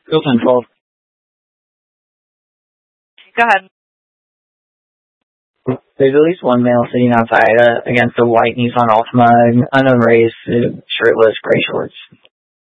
Field 10-12. Go ahead. There's at least one male sitting outside against a white Nissan Altima, unknown race, shirtless, gray shorts.